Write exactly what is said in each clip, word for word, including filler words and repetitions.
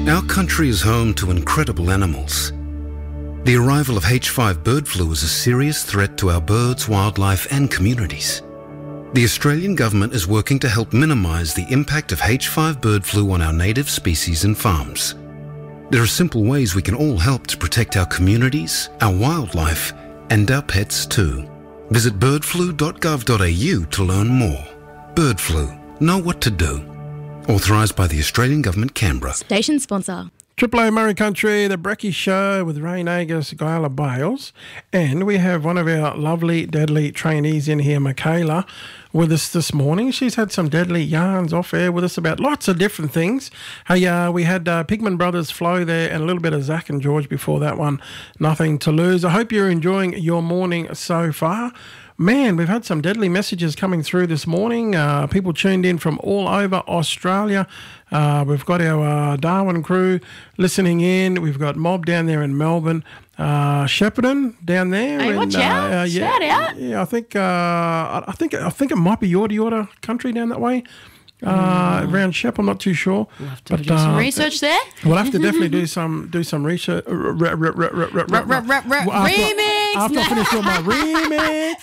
Our country is home to incredible animals. The arrival of H five bird flu is a serious threat to our birds, wildlife and communities. The Australian government is working to help minimise the impact of H five bird flu on our native species and farms. There are simple ways we can all help to protect our communities, our wildlife and our pets too. Visit bird flu dot gov dot a u to learn more. Bird flu. Know what to do. Authorised by the Australian Government, Canberra. Station sponsor. Triple A Murray Country, the Brecky Show with Ray Nagus, Guyla Bales. And we have one of our lovely, deadly trainees in here, Michaela, with us this morning. She's had some deadly yarns off air with us about lots of different things. Hey, uh, we had uh, Pigman Brothers Flow there and a little bit of Zach and George before that one. Nothing to lose. I hope you're enjoying your morning so far. Man, we've had some deadly messages coming through this morning. Uh, people tuned in from all over Australia. Uh, we've got our uh, Darwin crew listening in. We've got Mob down there in Melbourne. Uh, Shepparton down there. Hey, and, watch uh, out. Uh, yeah, Shout out. Yeah, I think, uh, I think I think it might be Yorta Yorta country down that way. Uh, mm. Around Shep, I'm not too sure. We'll have to but, do some uh, research there. We'll have to definitely do some do some research. Remix. After I finish all my remix,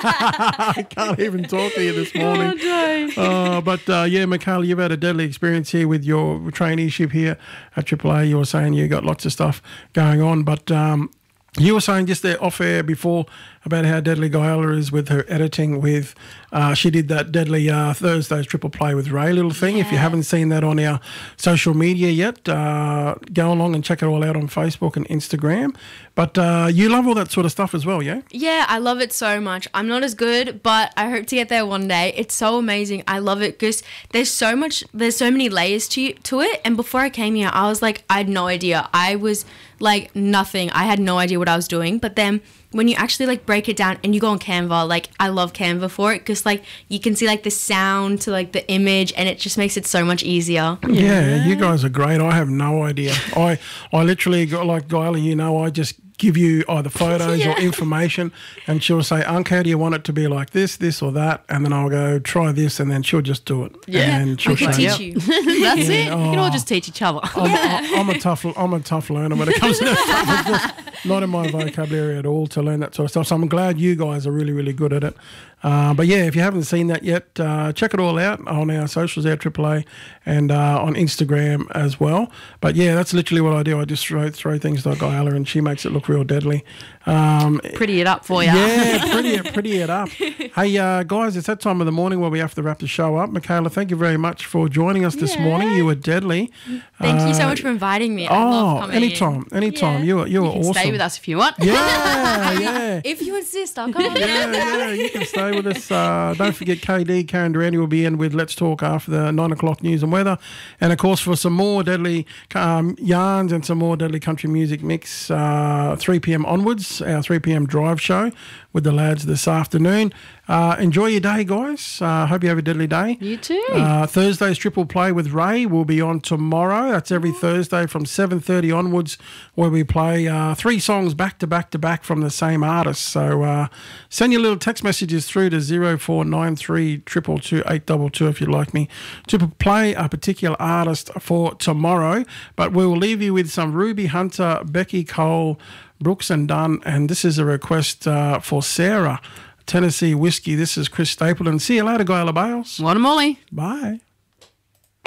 I can't even talk to you this morning. Oh, uh, but uh, yeah, Michaela, you've had a deadly experience here with your traineeship here at Triple A. You were saying you got lots of stuff going on, but um, you were saying just there off air before about how deadly Guyla is with her editing with, uh, she did that deadly uh, Thursday's Triple Play with Ray little thing. Yeah. If you haven't seen that on our social media yet, uh, go along and check it all out on Facebook and Instagram. But uh, you love all that sort of stuff as well, yeah? Yeah, I love it so much. I'm not as good, but I hope to get there one day. It's so amazing. I love it because there's so much, there's so many layers to to it. And before I came here, I was like, I had no idea. I was like nothing. I had no idea what I was doing. But then when you actually like break it down and you go on Canva, like I love Canva for it because like you can see like the sound to like the image and it just makes it so much easier. Yeah, yeah, you guys are great. I have no idea. I I literally got like Guyla, you know, I just give you either photos yeah. or information and she'll say, Unc, how do you want it to be like this, this or that? And then I'll go, try this, and then she'll just do it. Yeah, and she'll I can say, teach you. That's yeah, it. oh, You can all just teach each other. I'm, yeah. I'm, a tough, I'm a tough learner when it comes to that stuff. It's just not in my vocabulary at all to learn that sort of stuff. So I'm glad you guys are really, really good at it. Uh, but yeah, if you haven't seen that yet, uh, check it all out on our socials there, Triple A, and uh, on Instagram as well. But yeah, that's literally what I do. I just throw, throw things to Guyla and she makes it look real deadly. Um, pretty it up for you. Yeah, pretty it, pretty it up. Hey, uh, guys, it's that time of the morning where we have to wrap the show up. Michaela, thank you very much for joining us this yeah. morning. You were deadly. Thank uh, you so much for inviting me. I oh, love coming anytime, in. anytime. Yeah. You were, you were You can awesome. stay with us if you want. Yeah, yeah. If you insist, I'll come. Yeah, yeah, you can stay with us. Uh, don't forget K D, Karen Durante will be in with Let's Talk after the nine o'clock news and weather. And, of course, for some more deadly um, yarns and some more deadly country music mix, uh, three p.m. onwards, our three p.m. drive show with the lads this afternoon. Uh, enjoy your day, guys. Uh, hope you have a deadly day. You too. Uh, Thursday's Triple Play with Ray will be on tomorrow. That's every Thursday from seven thirty onwards, where we play uh, three songs back to back to back from the same artist. So uh, send your little text messages through to zero four nine three two two two eight two two if you'd like me to play a particular artist for tomorrow. But we will leave you with some Ruby Hunter, Becky Cole, Brooks and Dunn, and this is a request uh, for Sarah, Tennessee Whiskey. This is Chris Stapleton. See you later, Guyla Bales. What a molly. Bye.